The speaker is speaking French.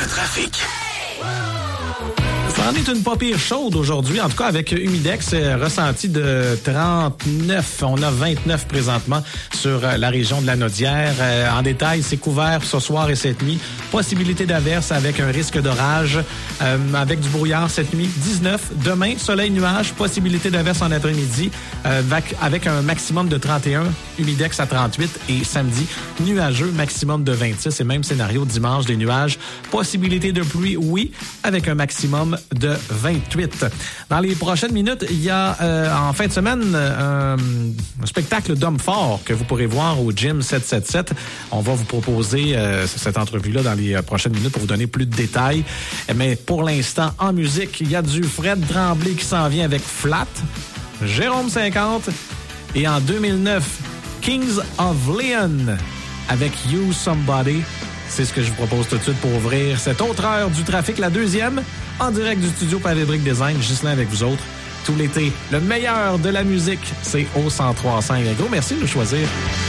trafic. Ça en est une pas pire chaude aujourd'hui, en tout cas avec Humidex, ressenti de 39. On a 29 présentement sur la région de la Naudière. En détail, c'est couvert ce soir et cette nuit. Possibilité d'averse avec un risque d'orage, avec du brouillard cette nuit. 19. Demain, soleil, nuage, possibilité d'averse en après-midi, avec un maximum de 31. Humidex à 38. Et samedi, nuageux, maximum de 26. Et même scénario dimanche, des nuages. Possibilité de pluie, oui, avec un maximum de 28. Dans les prochaines minutes, il y a en fin de semaine un spectacle d'hommes forts que vous pourrez voir au Gym 777. On va vous proposer cette entrevue-là dans les prochaines minutes pour vous donner plus de détails. Mais pour l'instant, en musique, il y a du Fred Tremblay qui s'en vient avec Flat, Jérôme 50 et en 2009, Kings of Leon avec You Somebody. C'est ce que je vous propose tout de suite pour ouvrir cette autre heure du trafic, la deuxième, en direct du studio Pavé Brick Design. Ghislain avec vous autres tout l'été. Le meilleur de la musique, c'est au 103.5. Un gros merci de nous choisir.